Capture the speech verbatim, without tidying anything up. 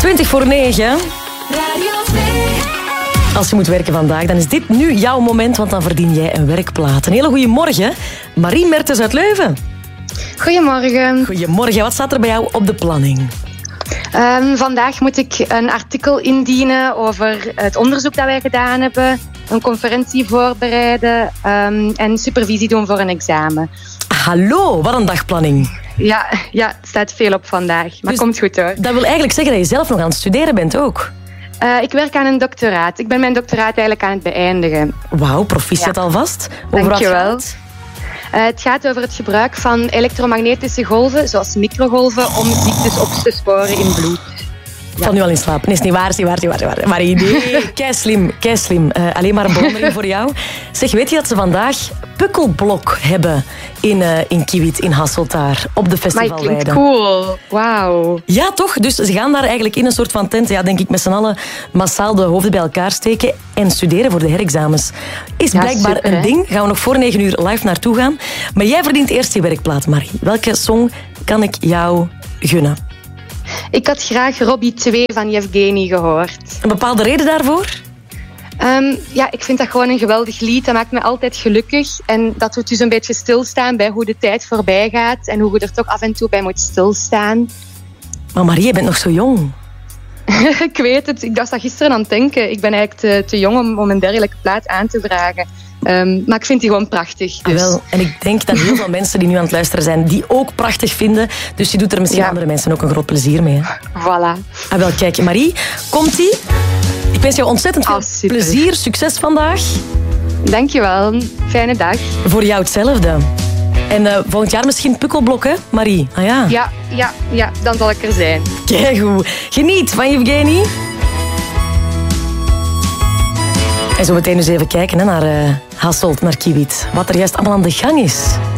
twintig voor negen. Radio twee. Als je moet werken vandaag, dan is dit nu jouw moment, want dan verdien jij een werkplaat. Een hele goede morgen. Marie Mertens uit Leuven. Goedemorgen. Goedemorgen. Wat staat er bij jou op de planning? Um, vandaag moet ik een artikel indienen over het onderzoek dat wij gedaan hebben, een conferentie voorbereiden um, en supervisie doen voor een examen. Hallo, wat een dagplanning. Ja, ja, het staat veel op vandaag, maar Dus komt goed hoor. Dat wil eigenlijk zeggen dat je zelf nog aan het studeren bent ook. Uh, ik werk aan een doctoraat. Ik ben mijn doctoraat eigenlijk aan het beëindigen. Wauw, proficiat Ja. alvast. Over wat Dankjewel. gaat het? Uh, het gaat over het gebruik van elektromagnetische golven, zoals microgolven, om ziektes op te sporen in bloed. Ik val nu al in slaap. Nee, is niet waar, is niet waar, is niet waar. Is niet waar. Maar idee, kei slim, kei slim. Uh, alleen maar een bewondering voor jou. Zeg, weet je dat ze vandaag pukkelblok hebben in, uh, in Kiewit, in Hasselt daar, op de Maar het festivalweide? klinkt cool. Wauw. Ja, toch? Dus ze gaan daar eigenlijk in een soort van tent, ja, denk ik, met z'n allen massaal de hoofden bij elkaar steken en studeren voor de herexamens. Is Ja, blijkbaar super, een hè? ding. Gaan we nog voor negen uur live naartoe gaan. Maar jij verdient eerst die werkplaat, Marie. Welke song kan ik jou gunnen? Ik had graag Robbie twee van Yevgeny gehoord. Een bepaalde reden daarvoor? Um, ja, ik vind dat gewoon een geweldig lied. Dat maakt me altijd gelukkig. En dat we dus een beetje stilstaan bij hoe de tijd voorbij gaat. En hoe je er toch af en toe bij moet stilstaan. Maar Marie, je bent nog zo jong. Ik weet het. Ik was dat gisteren aan het denken. Ik ben eigenlijk te, te jong om, om een dergelijke plaat aan te vragen. Um, maar ik vind die gewoon prachtig. Dus. Ah, wel. En ik denk dat heel veel mensen die nu aan het luisteren zijn, die ook prachtig vinden. Dus je doet er misschien Ja. andere mensen ook een groot plezier mee. Hè? Voilà. Ah, wel, kijk, Marie, komt-ie? Ik wens jou ontzettend veel Ah, super. plezier, succes vandaag. Dankjewel. Fijne dag. Voor jou hetzelfde. En uh, volgend jaar misschien pukkelblok, hè, Marie? Ah ja. Ja, ja, ja. Dan zal ik er zijn. Keigoed. Geniet van Yevgeny. En zo meteen eens even kijken hè, naar uh, Hasselt, naar Kiewit. Wat er juist allemaal aan de gang is.